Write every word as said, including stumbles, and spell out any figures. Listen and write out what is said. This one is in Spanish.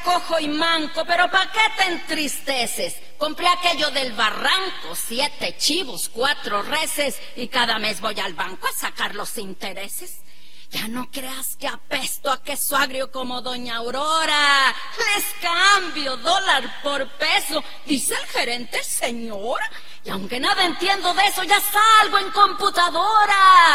cojo y manco, pero ¿pa' qué te entristeces? Compré aquello del barranco, siete chivos, cuatro reses, y cada mes voy al banco a sacar los intereses. Ya no creas que apesto a queso agrio como doña Aurora. Les cambio dólar por peso, dice el gerente, señora. Y aunque nada entiendo de eso, ya salgo en computadora.